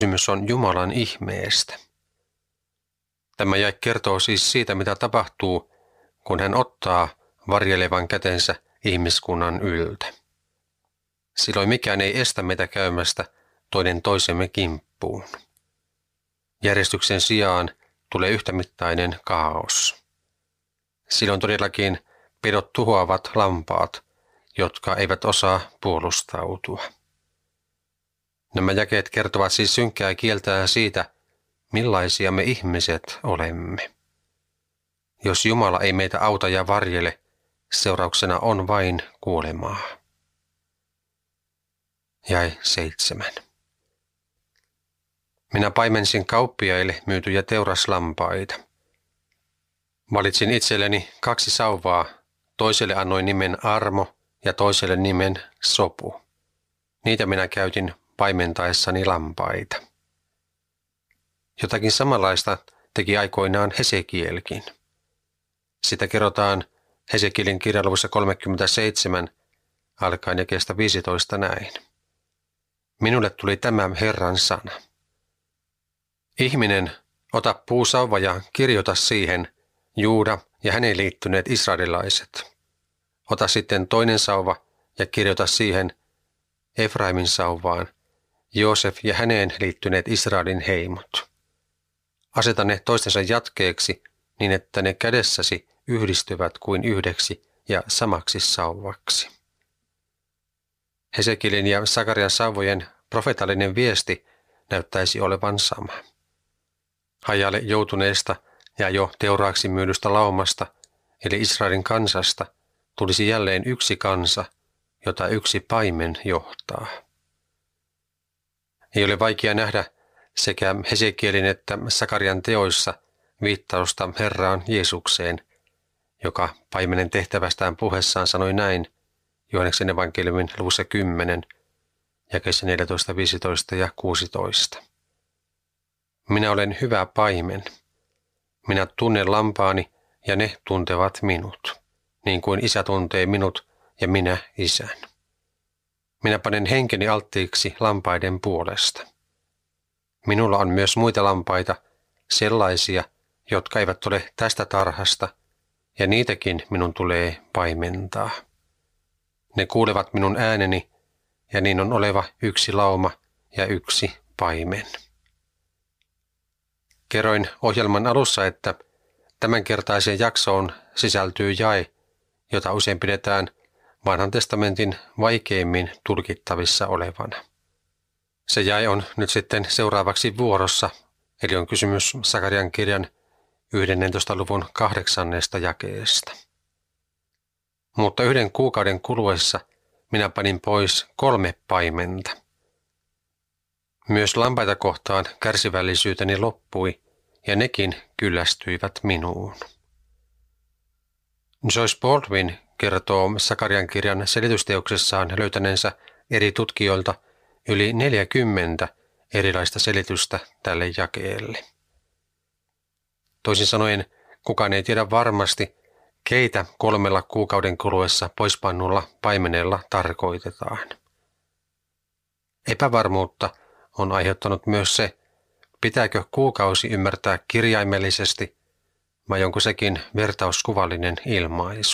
Kysymys on Jumalan ihmeestä. Tämä jae kertoo siis siitä, mitä tapahtuu, kun hän ottaa varjelevan kätensä ihmiskunnan yltä. Silloin mikään ei estä meitä käymästä toinen toisemme kimppuun. Järjestyksen sijaan tulee yhtämittainen kaos. Silloin todellakin pedot tuhoavat lampaat, jotka eivät osaa puolustautua. Nämä jakeet kertovat siis synkkää kieltään siitä, millaisia me ihmiset olemme. Jos Jumala ei meitä auta ja varjele, seurauksena on vain kuolemaa. Jae 7. Minä paimensin kauppiaille myytyjä teuraslampaita. Valitsin itselleni 2 sauvaa, toiselle annoin nimen Armo ja toiselle nimen Sopu. Niitä minä käytin paimentaessani lampaita. Jotakin samanlaista teki aikoinaan Hesekielkin. Sitä kerrotaan Hesekielin kirjaluvussa 37 alkaen jakeesta 15 näin. Minulle tuli tämä Herran sana. Ihminen, ota puusauva ja kirjoita siihen Juuda ja häneen liittyneet israelilaiset. Ota sitten toinen sauva ja kirjoita siihen Efraimin sauvaan Joosef ja häneen liittyneet Israelin heimot. Aseta ne toistensa jatkeeksi niin, että ne kädessäsi yhdistyvät kuin yhdeksi ja samaksi sauvaksi. Hesekielin ja Sakarian sauvojen profeetallinen viesti näyttäisi olevan sama. Hajalle joutuneesta ja jo teuraaksi myydystä laumasta, eli Israelin kansasta, tulisi jälleen yksi kansa, jota yksi paimen johtaa. Ei ole vaikea nähdä sekä Hesekielin että Sakarian teoissa viittausta Herraan Jeesukseen, joka paimenen tehtävästään puheessaan sanoi näin Johanneksen evankeliumin luvussa 10, jakeissa 14, 15 ja 16. Minä olen hyvä paimen. Minä tunnen lampaani ja ne tuntevat minut, niin kuin isä tuntee minut ja minä isän. Minä panen henkeni alttiiksi lampaiden puolesta. Minulla on myös muita lampaita, sellaisia, jotka eivät ole tästä tarhasta, ja niitäkin minun tulee paimentaa. Ne kuulevat minun ääneni, ja niin on oleva yksi lauma ja yksi paimen. Kerroin ohjelman alussa, että tämänkertaiseen jaksoon sisältyy jae, jota usein pidetään Vanhan testamentin vaikeimmin tulkittavissa olevana. Se jae on nyt sitten seuraavaksi vuorossa, eli on kysymys Sakarian kirjan 11. luvun 8. jakeesta. Mutta 1 kuukauden kuluessa minä panin pois 3 paimenta. Myös lampaita kohtaan kärsivällisyyteni loppui, ja nekin kyllästyivät minuun. Joyce Baldwin kertoo Sakarian kirjan selitysteoksessaan löytäneensä eri tutkijoilta yli 40 erilaista selitystä tälle jakeelle. Toisin sanoen, kukaan ei tiedä varmasti, keitä 3 kuukauden kuluessa poispannulla paimenella tarkoitetaan. Epävarmuutta on aiheuttanut myös se, pitääkö kuukausi ymmärtää kirjaimellisesti vai onko sekin vertauskuvallinen ilmaisu.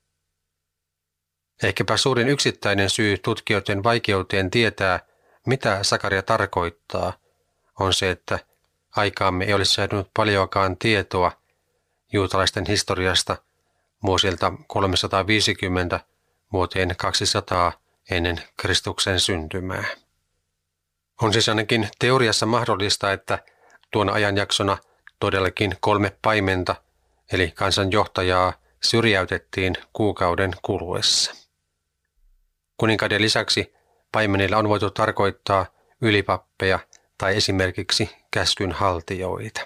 Ehkäpä suurin yksittäinen syy tutkijoiden vaikeuteen tietää, mitä Sakaria tarkoittaa, on se, että aikaamme ei olisi säilynyt paljoakaan tietoa juutalaisten historiasta vuosilta 350 vuoteen 200 ennen Kristuksen syntymää. On siis ainakin teoriassa mahdollista, että tuona ajanjaksona todellakin 3 paimenta, eli kansanjohtajaa, syrjäytettiin kuukauden kuluessa. Kuninkaiden lisäksi paimenilla on voitu tarkoittaa ylipappeja tai esimerkiksi käskynhaltijoita.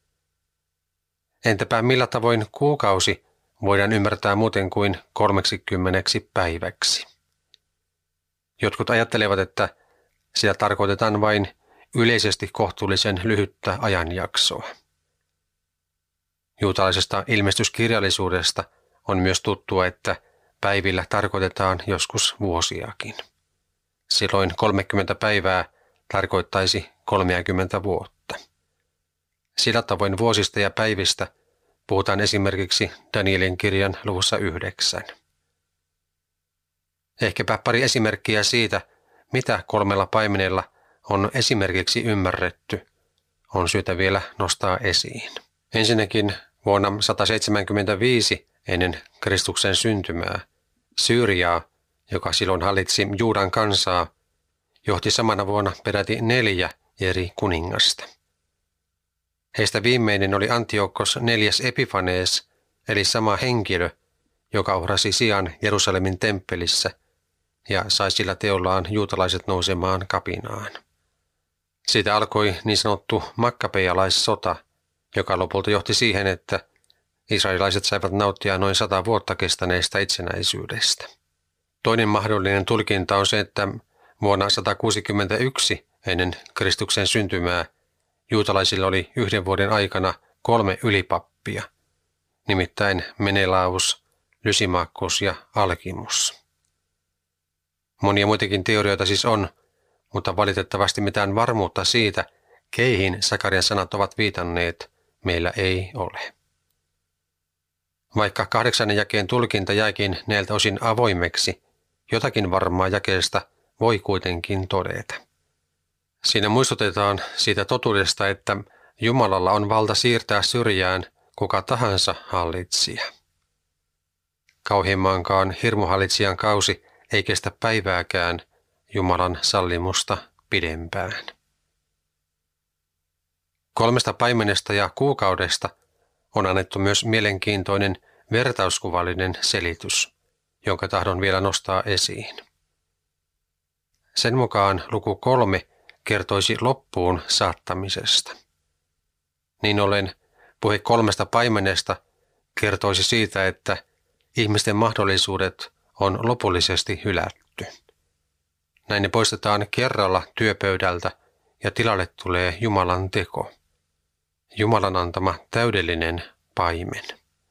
Entäpä millä tavoin kuukausi voidaan ymmärtää muuten kuin 30 päiväksi? Jotkut ajattelevat, että sitä tarkoitetaan vain yleisesti kohtuullisen lyhyttä ajanjaksoa. Juutalaisesta ilmestyskirjallisuudesta on myös tuttua, että päivillä tarkoitetaan joskus vuosiakin. Silloin 30 päivää tarkoittaisi 30 vuotta. Sillä tavoin vuosista ja päivistä puhutaan esimerkiksi Danielin kirjan luvussa 9. Ehkäpä pari esimerkkiä siitä, mitä 3 paimenella on esimerkiksi ymmärretty, on syytä vielä nostaa esiin. Ensinnäkin vuonna 175 ennen Kristuksen syntymää Syyriaa, joka silloin hallitsi Juudan kansaa, johti samana vuonna peräti 4 eri kuningasta. Heistä viimeinen oli Antiochos IV Epifanes, eli sama henkilö, joka uhrasi sian Jerusalemin temppelissä ja sai sillä teollaan juutalaiset nousemaan kapinaan. Siitä alkoi niin sanottu makkabeialaissota, joka lopulta johti siihen, että israelilaiset saivat nauttia noin 100 vuotta kestäneestä itsenäisyydestä. Toinen mahdollinen tulkinta on se, että vuonna 161 ennen Kristuksen syntymää juutalaisilla oli 1 vuoden aikana 3 ylipappia, nimittäin Menelaus, Lysimachus ja Alkimus. Monia muitakin teorioita siis on, mutta valitettavasti mitään varmuutta siitä, keihin Sakarian sanat ovat viitanneet, meillä ei ole. Vaikka 8. jakeen tulkinta jäikin näiltä osin avoimeksi, jotakin varmaa jakeesta voi kuitenkin todeta. Siinä muistutetaan siitä totuudesta, että Jumalalla on valta siirtää syrjään kuka tahansa hallitsija. Kauheimmankaan hirmuhallitsijan kausi ei kestä päivääkään Jumalan sallimusta pidempään. 3 paimenesta ja kuukaudesta on annettu myös mielenkiintoinen vertauskuvallinen selitys, jonka tahdon vielä nostaa esiin. Sen mukaan luku 3 kertoisi loppuun saattamisesta. Niin ollen puhe 3 paimenesta kertoisi siitä, että ihmisten mahdollisuudet on lopullisesti hylätty. Näin ne poistetaan kerralla työpöydältä ja tilalle tulee Jumalan teko. Jumalan antama täydellinen paimen.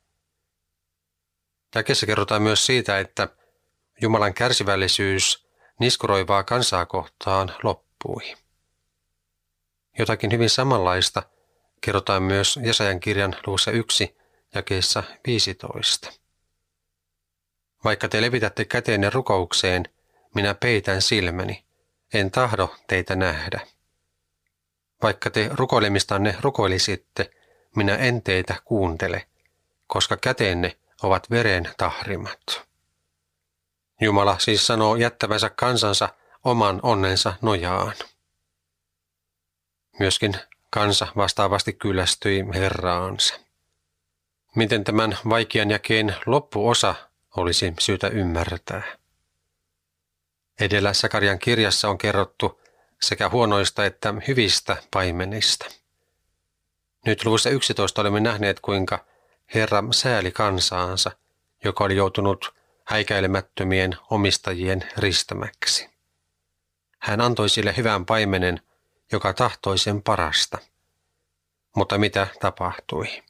Jakeessa kerrotaan myös siitä, että Jumalan kärsivällisyys niskuroivaa kansaa kohtaan loppui. Jotakin hyvin samanlaista kerrotaan myös Jesajan kirjan luvussa 1 jakeessa 15. Vaikka te levitätte käteenne rukoukseen, minä peitän silmäni, en tahdo teitä nähdä. Vaikka te rukoilemistanne rukoilisitte, minä en teitä kuuntele, koska käteenne ovat veren tahrimat. Jumala siis sanoo jättävänsä kansansa oman onnensa nojaan. Myöskin kansa vastaavasti kyllästyi Herraansa. Miten tämän vaikean jakeen loppuosa olisi syytä ymmärtää? Edellä Sakarian kirjassa on kerrottu sekä huonoista että hyvistä paimenista. Nyt luvussa 11 olemme nähneet, kuinka Herra sääli kansaansa, joka oli joutunut häikäilemättömien omistajien ristämäksi. Hän antoi sille hyvän paimenen, joka tahtoi sen parasta. Mutta mitä tapahtui?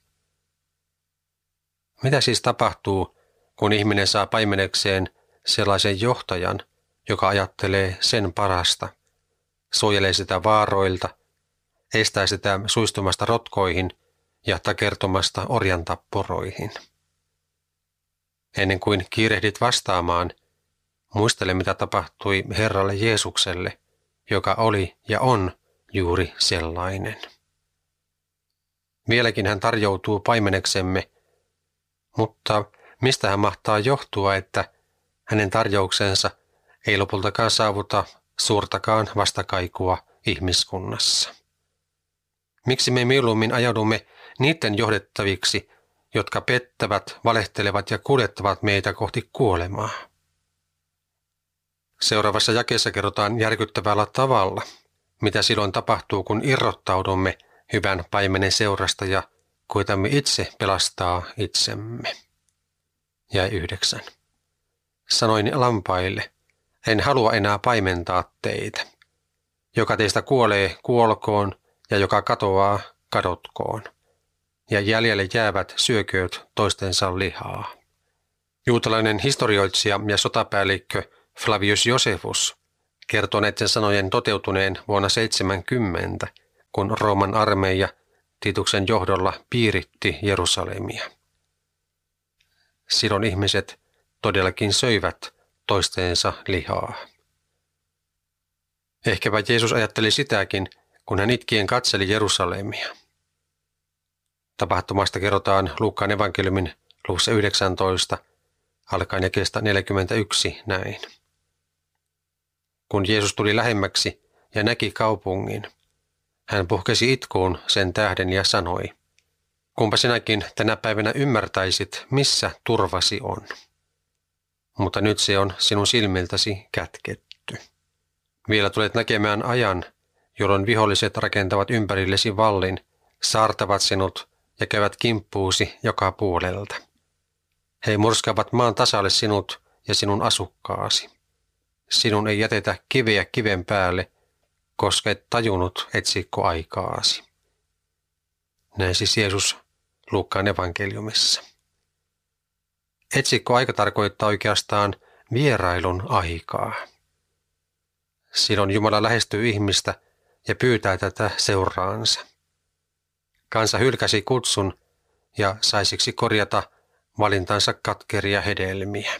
Mitä siis tapahtuu, kun ihminen saa paimenekseen sellaisen johtajan, joka ajattelee sen parasta, suojelee sitä vaaroilta, estää sitä suistumasta rotkoihin ja takertumasta orjantapporoihin? Ennen kuin kiirehdit vastaamaan, muistele mitä tapahtui Herralle Jeesukselle, joka oli ja on juuri sellainen. Vieläkin hän tarjoutuu paimeneksemme, mutta mistä hän mahtaa johtua, että hänen tarjouksensa ei lopultakaan saavuta suurtakaan vastakaikua ihmiskunnassa? Miksi me mieluummin ajaudumme niiden johdettaviksi, jotka pettävät, valehtelevat ja kuljettavat meitä kohti kuolemaa? Seuraavassa jakeessa kerrotaan järkyttävällä tavalla, mitä silloin tapahtuu, kun irrottaudumme hyvän paimenen seurasta ja koitamme itse pelastaa itsemme. Jäi 9. Sanoin lampaille, en halua enää paimentaa teitä. Joka teistä kuolee, kuolkoon, ja joka katoaa, kadotkoon. Ja jäljelle jäävät syökööt toistensa lihaa. Juutalainen historioitsija ja sotapäällikkö Flavius Josephus kertoo näiden sanojen toteutuneen vuonna 70, kun Rooman armeija Tituksen johdolla piiritti Jerusalemia. Silloin ihmiset todellakin söivät toistensa lihaa. Ehkäpä Jeesus ajatteli sitäkin, kun hän itkien katseli Jerusalemia. Tapahtumasta kerrotaan Luukkaan evankeliumin luvussa 19, alkaen jakeesta 41 näin. Kun Jeesus tuli lähemmäksi ja näki kaupungin, hän puhkesi itkuun sen tähden ja sanoi, kumpa sinäkin tänä päivänä ymmärtäisit, missä turvasi on. Mutta nyt se on sinun silmiltäsi kätketty. Vielä tulet näkemään ajan, jolloin viholliset rakentavat ympärillesi vallin, saartavat sinut ja käyvät kimppuusi joka puolelta. He murskaavat maan tasalle sinut ja sinun asukkaasi. Sinun ei jätetä kiveä kiven päälle, koska et tajunnut etsikko aikaasi. Näin siis Jeesus Luukkaan evankeliumissa. Etsikko aika tarkoittaa oikeastaan vierailun aikaa. Silloin Jumala lähestyy ihmistä ja pyytää tätä seuraansa. Kansa hylkäsi kutsun ja sai siksi korjata valintansa katkeria hedelmiä.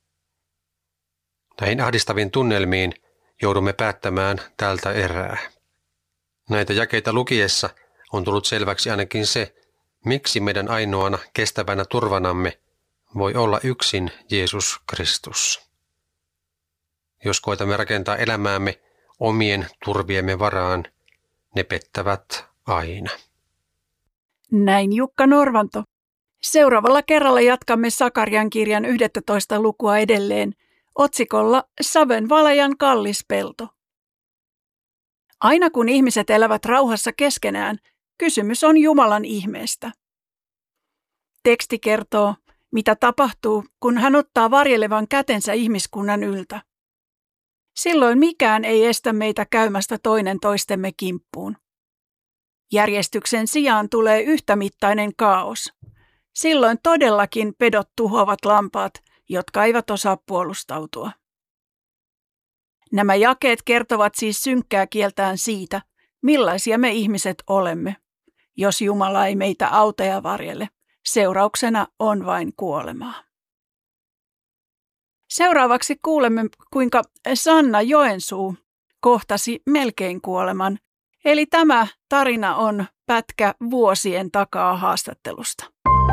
Näihin ahdistaviin tunnelmiin joudumme päättämään tältä erää. Näitä jakeita lukiessa on tullut selväksi ainakin se, miksi meidän ainoana kestävänä turvanamme voi olla yksin Jeesus Kristus. Jos koetamme rakentaa elämäämme omien turviemme varaan, ne pettävät aina. Näin Jukka Norvanto. Seuraavalla kerralla jatkamme Sakarian kirjan 11 lukua edelleen otsikolla Savenvalajan kallis pelto. Aina kun ihmiset elävät rauhassa keskenään, kysymys on Jumalan ihmeestä. Teksti kertoo, mitä tapahtuu, kun hän ottaa varjelevan kätensä ihmiskunnan yltä. Silloin mikään ei estä meitä käymästä toinen toistemme kimppuun. Järjestyksen sijaan tulee yhtämittainen kaos. Silloin todellakin pedot tuhoavat lampaat, jotka eivät osaa puolustautua. Nämä jakeet kertovat siis synkkää kieltään siitä, millaisia me ihmiset olemme. Jos Jumala ei meitä auta ja varjele, seurauksena on vain kuolemaa. Seuraavaksi kuulemme, kuinka Sanna Joensuu kohtasi melkein kuoleman. Eli tämä tarina on pätkä vuosien takaa haastattelusta.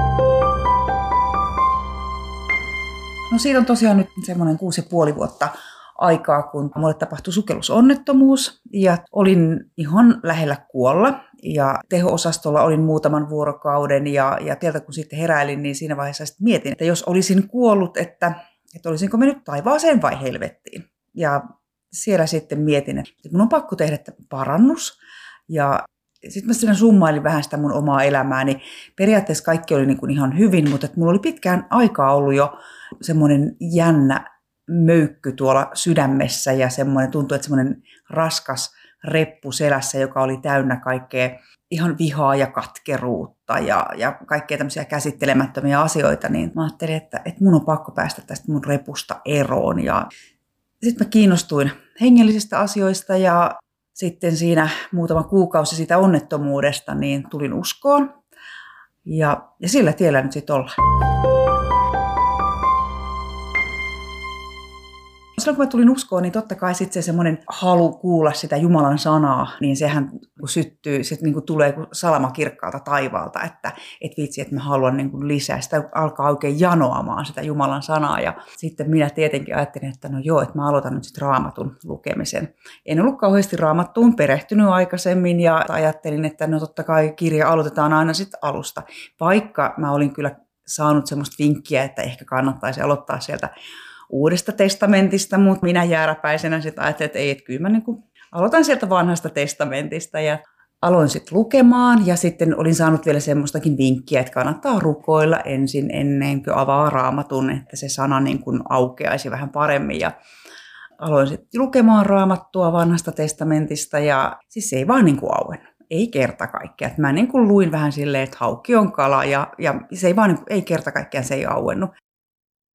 No siitä on tosiaan nyt semmoinen 6,5 vuotta aikaa, kun mulle tapahtui sukellusonnettomuus ja olin ihan lähellä kuolla. Ja teho-osastolla olin muutaman vuorokauden ja tieltä kun sitten heräilin, niin siinä vaiheessa sitten mietin, että jos olisin kuollut, että olisinko mennyt taivaaseen vai helvettiin. Ja siellä sitten mietin, että mun on pakko tehdä parannus. Ja sitten mä siinä summailin vähän sitä mun omaa elämääni. Periaatteessa kaikki oli niin kuin ihan hyvin, mutta mulla oli pitkään aikaa ollut jo semmoinen jännä möykky tuolla sydämessä ja semmoinen tuntui, että semmoinen raskas reppu selässä, joka oli täynnä kaikkea ihan vihaa ja katkeruutta ja kaikkea tämmöisiä käsittelemättömiä asioita, niin mä ajattelin, että mun on pakko päästä tästä mun repusta eroon. Ja sitten mä kiinnostuin hengellisistä asioista ja sitten siinä muutama kuukausi siitä onnettomuudesta niin tulin uskoon ja sillä tiellä nyt sitten ollaan. Silloin kun mä tulin uskoon, niin totta kai sitten se semmoinen halu kuulla sitä Jumalan sanaa, niin sehän kun syttyy, se niin kuin tulee kuin salama kirkkaalta taivaalta, että vitsi, että mä haluan niin kuin lisää. Sitä alkaa oikein janoamaan sitä Jumalan sanaa ja sitten minä tietenkin ajattelin, että no joo, että mä aloitan nyt sitten Raamatun lukemisen. En ollut kauheasti Raamattuun perehtynyt aikaisemmin ja ajattelin, että no totta kai kirja aloitetaan aina sitten alusta, vaikka mä olin kyllä saanut semmoista vinkkiä, että ehkä kannattaisi aloittaa sieltä Uudesta testamentista, mutta minä jääräpäisenä sitten ajattelin, että ei, että kyllä mä niin kuin aloitan sieltä vanhasta testamentista ja aloin sitten lukemaan ja sitten olin saanut vielä semmoistakin vinkkiä, että kannattaa rukoilla ensin ennen kuin avaa Raamatun, että se sana niin kuin aukeaisi vähän paremmin ja aloin sitten lukemaan Raamattua vanhasta testamentista ja siis se ei vaan niin kuin auennut. Ei kerta kaikkiaan. Mä niin kuin luin vähän silleen, että haukki on kala ja se ei vaan niin kuin, ei kerta kaikkiaan se ei auennut.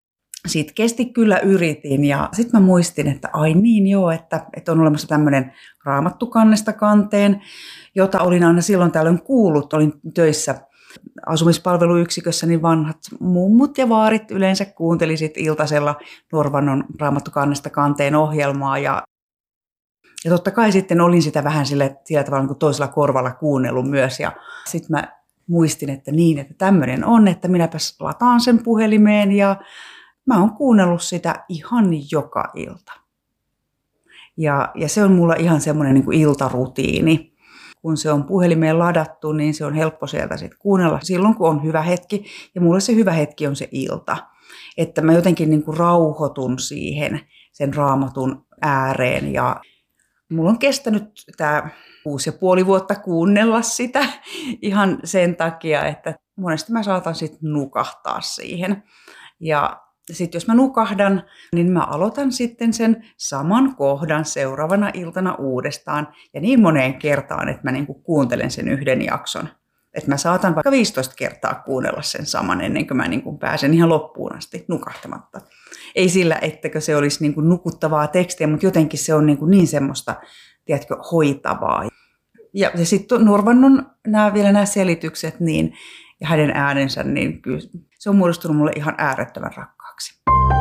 Sitten kesti kyllä yritin ja sitten mä muistin, että ai niin joo, että on olemassa tämmöinen Raamattu kannesta kanteen, jota olin aina silloin tällöin kuullut. Olin töissä asumispalveluyksikössä, niin vanhat mummut ja vaarit yleensä kuunteli sitten iltasella Norvannon Raamattu kannesta kanteen ohjelmaa ja totta kai sitten olin sitä vähän sillä tavalla niin kuin toisella korvalla kuunnellut myös ja sitten mä muistin, että tämmöinen on, että minäpäs lataan sen puhelimeen ja mä oon kuunnellut sitä ihan joka ilta. Ja se on mulla ihan semmoinen niin kuin iltarutiini. Kun se on puhelimeen ladattu, niin se on helppo sieltä sitten kuunnella silloin, kun on hyvä hetki. Ja mulle se hyvä hetki on se ilta. Että mä jotenkin niin kuin rauhoitun siihen sen Raamatun ääreen. Ja mulla on kestänyt tämä 6,5 vuotta kuunnella sitä ihan sen takia, että monesti mä saatan sitten nukahtaa siihen. Ja sitten jos mä nukahdan, niin mä aloitan sitten sen saman kohdan seuraavana iltana uudestaan. Ja niin moneen kertaan, että mä niinku kuuntelen sen yhden jakson. Että mä saatan vaikka 15 kertaa kuunnella sen saman ennen kuin mä niinku pääsen ihan loppuun asti nukahtamatta. Ei sillä, ettäkö se olisi niinku nukuttavaa tekstiä, mutta jotenkin se on niin semmoista, tiedätkö, hoitavaa. Ja sitten Norvannon nämä selitykset niin, ja hänen äänensä, niin kyllä se on muodostunut mulle ihan äärettömän rakkaaksi.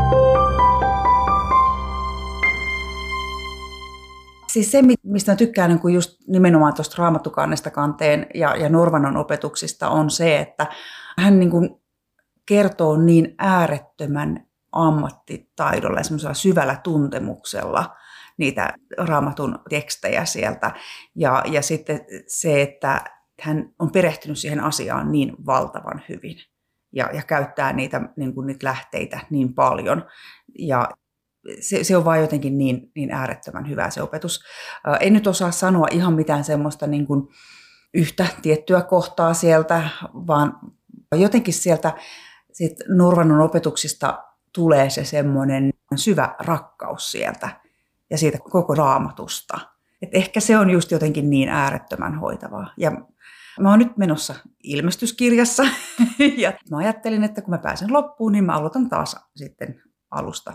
Siis se, mistä mä tykkään niin kuin just nimenomaan tuosta Raamattu kannesta kanteen ja Norvannon opetuksista, on se, että hän niin kuin kertoo niin äärettömän ammattitaidolla ja semmoisella syvällä tuntemuksella niitä Raamatun tekstejä sieltä. Ja sitten se, että hän on perehtynyt siihen asiaan niin valtavan hyvin ja käyttää niitä lähteitä niin paljon. Ja se on vaan jotenkin niin äärettömän hyvä se opetus. En nyt osaa sanoa ihan mitään semmoista niin kuin yhtä tiettyä kohtaa sieltä, vaan jotenkin sieltä Norvannon opetuksista tulee se semmoinen syvä rakkaus sieltä ja siitä koko Raamatusta. Et ehkä se on just jotenkin niin äärettömän hoitavaa. Ja mä oon nyt menossa ilmestyskirjassa ja mä ajattelin, että kun mä pääsen loppuun, niin mä aloitan taas sitten alusta.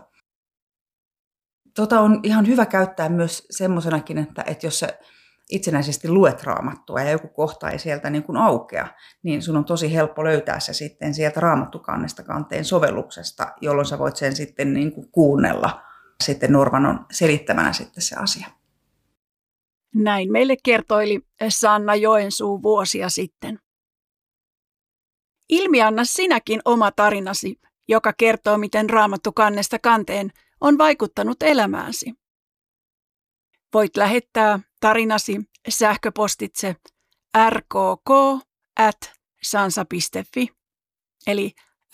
On ihan hyvä käyttää myös semmoisenakin, että jos sä itsenäisesti luet Raamattua ja joku kohta ei sieltä niin kuin aukea, niin sun on tosi helppo löytää se sitten sieltä Raamattu kannesta kanteen sovelluksesta, jolloin sä voit sen sitten niin kuin kuunnella sitten Norvannon selittämänä sitten se asia. Näin meille kertoili Sanna Joensuu vuosia sitten. Ilmianna sinäkin oma tarinasi, joka kertoo, miten Raamattu kannesta kanteen on vaikuttanut elämääsi. Voit lähettää tarinasi sähköpostitse rkk@sansa.fi eli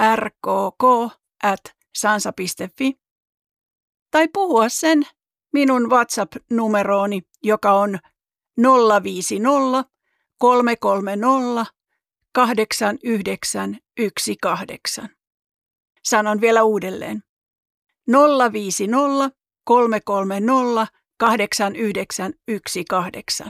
rkk@sansa.fi tai puhua sen minun WhatsApp-numerooni, joka on 050 330 8918. Sanon vielä uudelleen. 050 330 8918.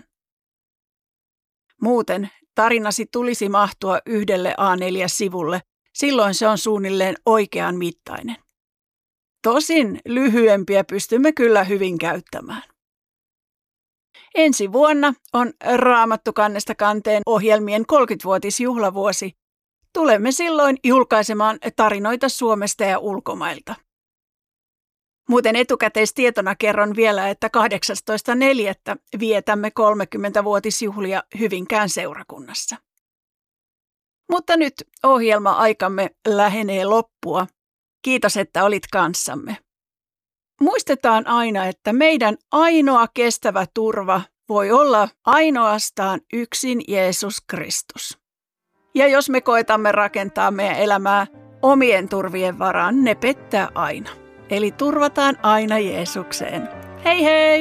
Muuten tarinasi tulisi mahtua yhdelle A4-sivulle, silloin se on suunnilleen oikean mittainen. Tosin lyhyempiä pystymme kyllä hyvin käyttämään. Ensi vuonna on Raamattu kannesta kanteen ohjelmien 30-vuotisjuhlavuosi. Tulemme silloin julkaisemaan tarinoita Suomesta ja ulkomailta. Muuten etukäteistietona kerron vielä, että 18.4. vietämme 30-vuotisjuhlia Hyvinkään seurakunnassa. Mutta nyt ohjelma-aikamme lähenee loppua. Kiitos, että olit kanssamme. Muistetaan aina, että meidän ainoa kestävä turva voi olla ainoastaan yksin Jeesus Kristus. Ja jos me koetamme rakentaa meidän elämää omien turvien varaan, ne pettää aina. Eli turvataan aina Jeesukseen. Hei hei!